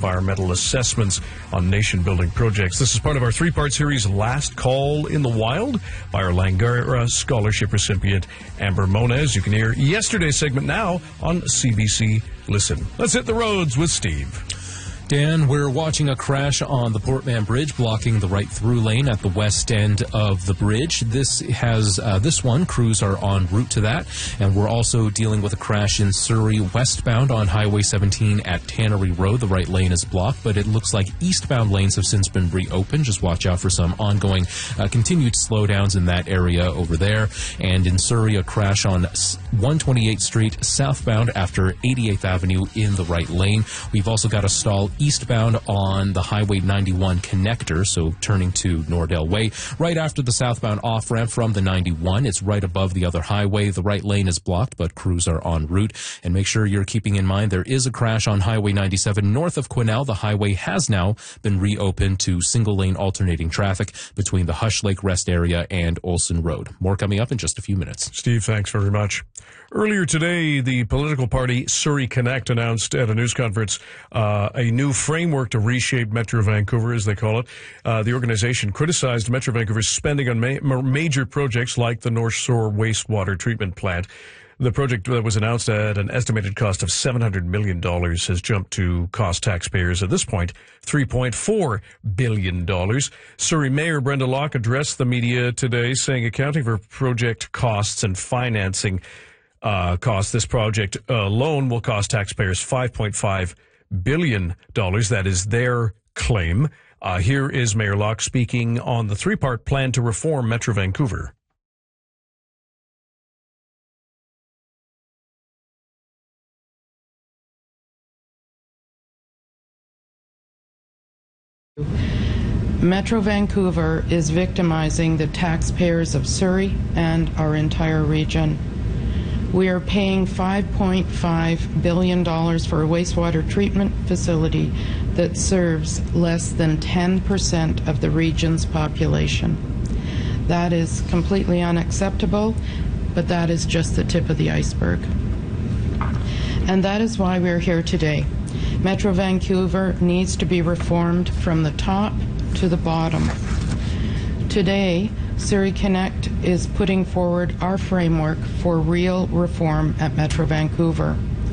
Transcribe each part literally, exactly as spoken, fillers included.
environmental assessments on nation-building projects. This is part of our three-part series, Last Call in the Wild, by our Langara Scholarship recipient, Amber Moniz. You can hear yesterday's segment now on C B C Listen. Let's hit the roads with Steve. Dan, we're watching a crash on the Port Mann Bridge, blocking the right-through lane at the west end of the bridge. This has uh, this one, crews are en route to that, and we're also dealing with a crash in Surrey westbound on Highway seventeen at Tannery Road. The right lane is blocked, but it looks like eastbound lanes have since been reopened. Just watch out for some ongoing uh, continued slowdowns in that area over there. And in Surrey, a crash on one twenty-eighth Street southbound after eighty-eighth Avenue in the right lane. We've also got a stall eastbound on the Highway ninety-one connector, so turning to Nordell Way. Right after the southbound off-ramp from the ninety-one, it's right above the other highway. The right lane is blocked, but crews are en route. And make sure you're keeping in mind there is a crash on Highway ninety-seven north of Quesnel. The highway has now been reopened to single-lane alternating traffic between the Hush Lake Rest area and Olson Road. More coming up in just a few minutes. Steve, thanks very much. Earlier today, the political party Surrey Connect announced at a news conference uh, a new framework to reshape Metro Vancouver, as they call it. Uh, the organization criticized Metro Vancouver's spending on ma- major projects like the North Shore wastewater treatment plant. The project that was announced at an estimated cost of seven hundred million dollars has jumped to cost taxpayers at this point three point four billion dollars. Surrey Mayor Brenda Locke addressed the media today, saying accounting for project costs and financing Uh, cost. This project alone will cost taxpayers five point five billion dollars. That is their claim. Uh, here is Mayor Locke speaking on the three-part plan to reform Metro Vancouver. Metro Vancouver is victimizing the taxpayers of Surrey and our entire region. We are paying five point five billion dollars for a wastewater treatment facility that serves less than ten percent of the region's population. That is completely unacceptable, but that is just the tip of the iceberg. And that is why we're here today. Metro Vancouver needs to be reformed from the top to the bottom. Today, Surrey Connect is putting forward our framework for real reform at Metro Vancouver.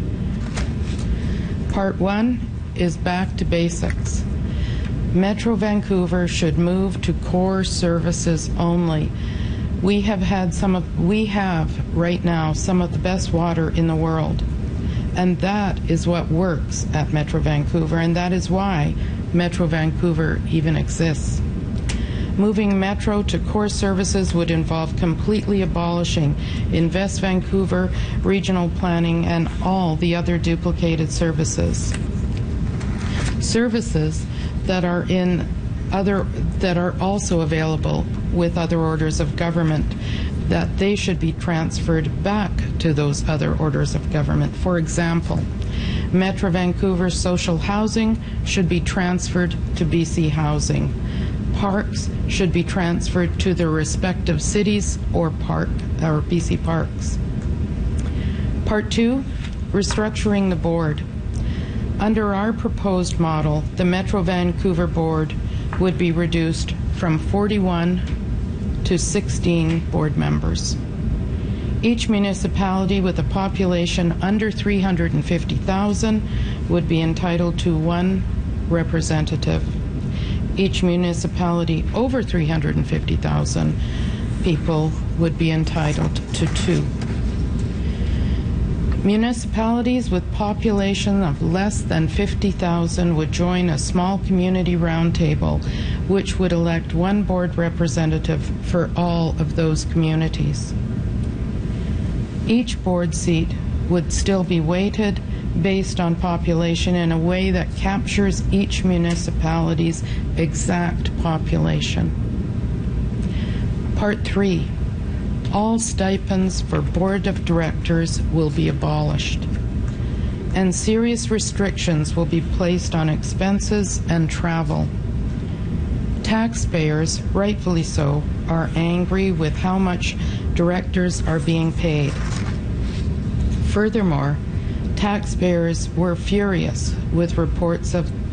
Part one is back to basics. Metro Vancouver should move to core services only. We have had some of, we have right now some of the best water in the world. And that is what works at Metro Vancouver, and that is why Metro Vancouver even exists. Moving Metro to core services would involve completely abolishing Invest Vancouver, regional planning, and all the other duplicated services. Services that are in other, that are also available with other orders of government, that they should be transferred back to those other orders of government. For example, Metro Vancouver social housing should be transferred to B C Housing. Parks should be transferred to their respective cities or park or B C Parks. Part two, restructuring the board. Under our proposed model, the Metro Vancouver board would be reduced from forty-one to sixteen board members. Each municipality with a population under three hundred fifty thousand would be entitled to one representative. Each municipality over three hundred fifty thousand people would be entitled to two. Municipalities with population of less than fifty thousand would join a small community roundtable, which would elect one board representative for all of those communities. Each board seat would still be weighted based on population in a way that captures each municipality's exact population. Part three, all stipends for board of directors will be abolished, and serious restrictions will be placed on expenses and travel. Taxpayers, rightfully so, are angry with how much directors are being paid. Furthermore, taxpayers were furious with reports of